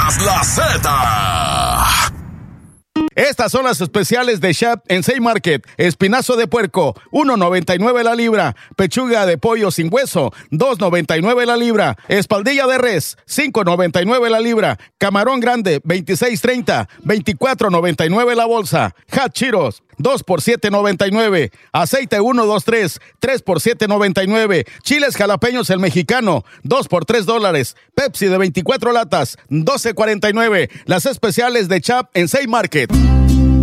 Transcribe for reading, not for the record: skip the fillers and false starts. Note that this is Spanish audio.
escuchas la Z. Estas son las especiales de Chap en Save Market. Espinazo de puerco, $1.99 la libra. Pechuga de pollo sin hueso, $2.99 la libra. Espaldilla de res, $5.99 la libra. Camarón grande, $26.30, $24.99 la bolsa. Hot Cheetos, 2 por $7.99. Aceite 123, 3 por $7.99. Chiles jalapeños el mexicano, 2 por $3. Pepsi de 24 latas, $12.49. Las especiales de Chap en Save Market.